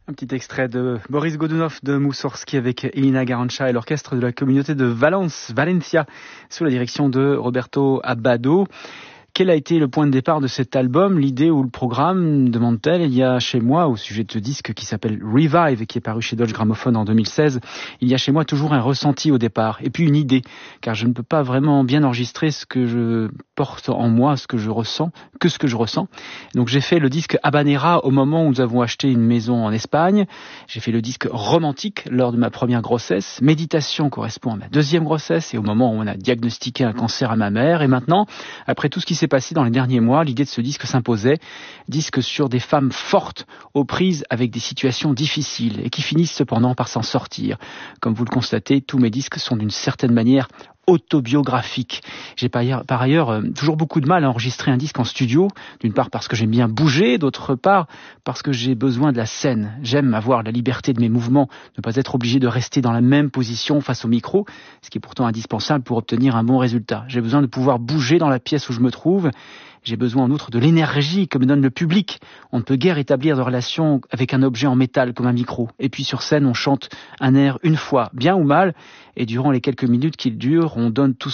Un petit extrait de Boris Godunov de Moussorski avec Elina Garancha et l'orchestre de la communauté de Valence, Valencia, sous la direction de Roberto Abbado. Quel a été le point de départ de cet album, l'idée ou le programme, demande-t-elle. Il y a chez moi, au sujet de ce disque qui s'appelle Revive et qui est paru chez Deutsche Grammophon en 2016, il y a chez moi toujours un ressenti au départ, et puis une idée, car je ne peux pas vraiment bien enregistrer ce que je porte en moi, ce que je ressens. Donc j'ai fait le disque Habanera au moment où nous avons acheté une maison en Espagne. J'ai fait le disque Romantique lors de ma première grossesse. Méditation correspond à ma deuxième grossesse et au moment où on a diagnostiqué un cancer à ma mère. Et maintenant, après tout ce qui s'est passé dans les derniers mois, l'idée de ce disque s'imposait. Disque sur des femmes fortes, aux prises avec des situations difficiles et qui finissent cependant par s'en sortir. Comme vous le constatez, tous mes disques sont d'une certaine manière autobiographique. J'ai par ailleurs toujours beaucoup de mal à enregistrer un disque en studio, d'une part parce que j'aime bien bouger, d'autre part parce que j'ai besoin de la scène. J'aime avoir la liberté de mes mouvements, ne pas être obligé de rester dans la même position face au micro, ce qui est pourtant indispensable pour obtenir un bon résultat. J'ai besoin de pouvoir bouger dans la pièce où je me trouve. J'ai besoin en outre de l'énergie que me donne le public. On ne peut guère établir de relation avec un objet en métal comme un micro. Et puis sur scène, on chante un air une fois, bien ou mal, et durant les quelques minutes qu'il dure, on donne tout